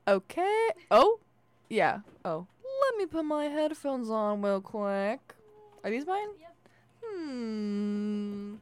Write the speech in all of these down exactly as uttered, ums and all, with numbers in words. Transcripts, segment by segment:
Okay. Oh, yeah. Oh, let me put my headphones on real quick. Are these mine? Yep. Hmm.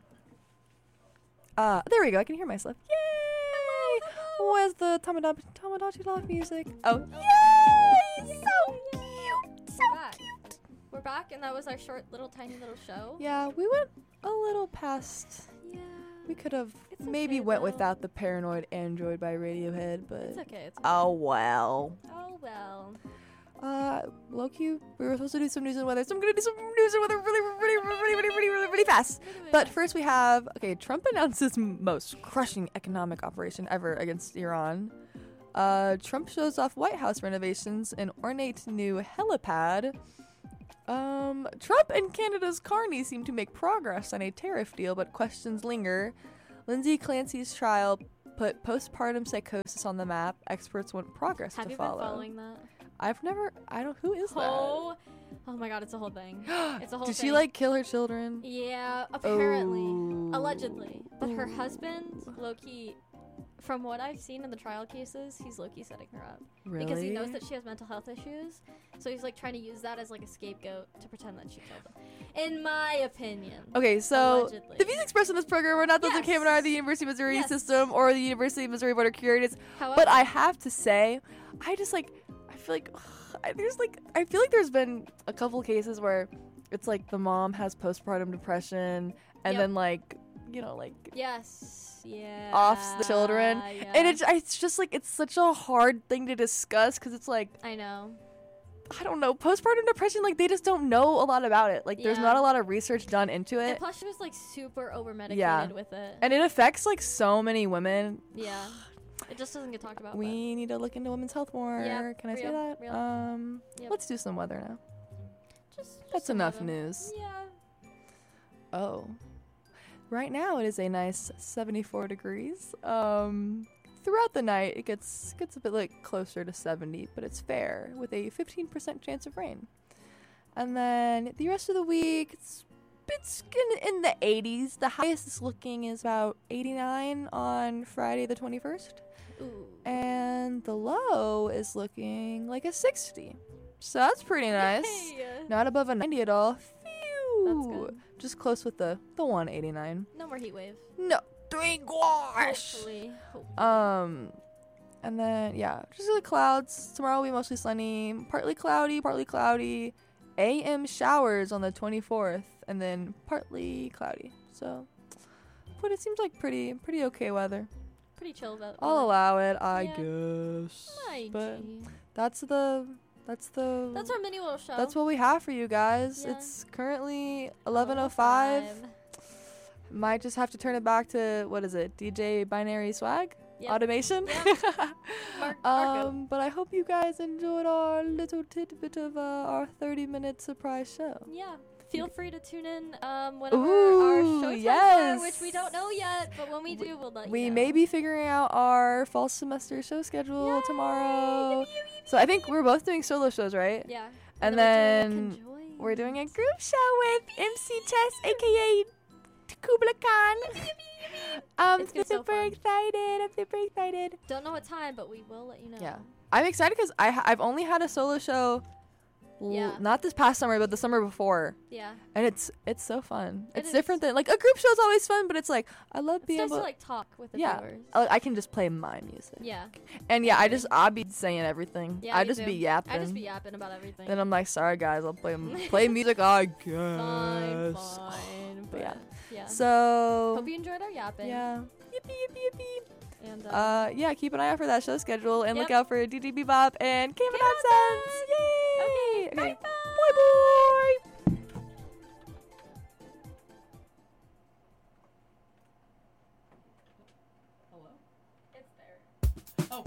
Uh, there we go. I can hear myself. Yay! Hello, hello. Where's the Tamagotchi Tamagotchi love music? Oh, yay! So cute. So We're back. cute. We're back, and that was our short, little, tiny little show. Yeah, we went a little past. Yeah. We could have It's maybe okay, went though. without the Paranoid Android by Radiohead, but It's okay. It's okay. oh well. Oh well. Uh, Loki, we were supposed to do some news and weather, so I'm gonna do some news and weather really, really, really, really, really, really, really, really fast. But first we have, okay, Trump announces most crushing economic operation ever against Iran. Uh, Trump shows off White House renovations and ornate new helipad. Um, Trump and Canada's Carney seem to make progress on a tariff deal, but questions linger. Lindsay Clancy's trial put postpartum psychosis on the map. Experts want progress Have to you follow. been following that? I've never. I don't. Who is Oh, oh my God! It's a whole thing. that? It's a whole Did thing. she like kill her children? Yeah, apparently, Oh. allegedly. But her Ooh. husband, Loki, from what I've seen in the trial cases, he's Loki setting her up Really? because he knows that she has mental health issues. So he's like trying to use that as like a scapegoat to pretend that she killed him. In my opinion. Okay, so Allegedly. the views expressed in this program are not those that Yes. came out of the University of Missouri Yes. system or the University of Missouri Board of Curators. However, But I have to say, I just like, I feel like I- there's like, I feel like there's been a couple cases where it's like the mom has postpartum depression and Yep. then like, you know, like yes, yeah, offs the children. yeah. And it's, it's just like, it's such a hard thing to discuss because it's like, I know. I don't know, postpartum depression, like they just don't know a lot about it. Like there's Yeah. not a lot of research done into And it. plus, she was like super over medicated Yeah. with it. And it affects like so many women. yeah, it just doesn't get talked about. We need to look into women's health more. Yep, Can I say real, that? real. Um, Yep. let's do some weather now. but just, just That's some enough other- news. Yeah. Oh, right now it is a nice seventy-four degrees. Um, throughout the night it gets gets a bit like closer to seventy, but it's fair with a fifteen percent chance of rain. And then the rest of the week it's it's in, in the eighties. The highest it's looking is about eighty-nine on Friday the twenty-first. Ooh. And the low is looking like a sixty. So that's pretty nice. Yay. Not above a ninety at all. Phew. That's good. Just close with the, the one eighty-nine. No more heat wave. No. Thank gosh. Hopefully. Hopefully. Um, and then, yeah, just the clouds. Tomorrow will be mostly sunny. Partly cloudy, partly cloudy. A M showers on the twenty-fourth. And then partly cloudy. So, but it seems like pretty, pretty okay weather. Pretty chill about. I'll allow it, I Yeah. guess. My But G. that's the that's the That's our mini little show. that's what we have for you guys. Yeah. It's currently eleven oh five. Might just have to turn it back to what is it? D J Binary Swag Yep. automation. Mark, Marco. um, but I hope you guys enjoyed our little tidbit of uh, our thirty minute surprise show. Yeah. Feel free to tune in um, whenever our Ooh, show times yes. are, which we don't know yet, but when we do, we'll let you We know. may be figuring out our fall semester show schedule Yay! tomorrow. Yippee, yippee, So I think we're both doing solo shows, right? Yeah. And then then conjoined. we're doing a group show with M C Chess, aka Kubla Khan. Um, It's I'm gonna be so super fun. excited. I'm super excited. Don't know what time, but we will let you know. Yeah, I'm excited because I ha- I've only had a solo show, l- Yeah. not this past summer, but the summer before, Yeah. and it's it's so fun. It It's is. different than like a group show's always fun, but it's like I love It's being nice able. to like talk with the yeah, viewers. I, I can just play my music. Yeah. And yeah, I Agree. just I'll be saying everything. Yeah. I you just do. be yapping. I just be yapping about everything. Then I'm like, sorry guys, I'll play play music. I guess. Fine, fine. But yeah. Yeah. So Hope you enjoyed our yapping. yeah. Yippee yippee yippee. And uh, Uh, yeah, keep an eye out for that show schedule and look Yep. out for D D Bebop and Cayman Cayman Nonsense. Yay! okay. Okay. Bye. Bye bye.